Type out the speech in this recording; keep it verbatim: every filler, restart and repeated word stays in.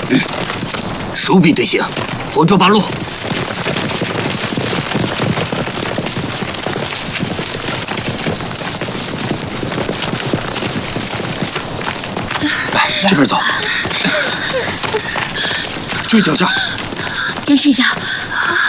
嗯，熟臂队形，活捉八路。 来，这边走，注意脚下。 坚持一下，